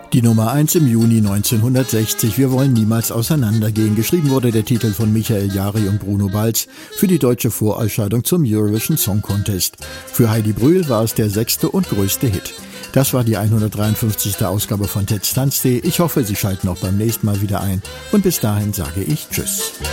Die Nummer 1 im Juni 1960, Wir wollen niemals auseinandergehen. Geschrieben wurde der Titel von Michael Jari und Bruno Balz für die deutsche Vorausscheidung zum Eurovision Song Contest. Für Heidi Brühl war es der 6. und größte Hit. Das war die 153. Ausgabe von Ted Stanztee. Ich hoffe, Sie schalten auch beim nächsten Mal wieder ein. Und bis dahin sage ich Tschüss.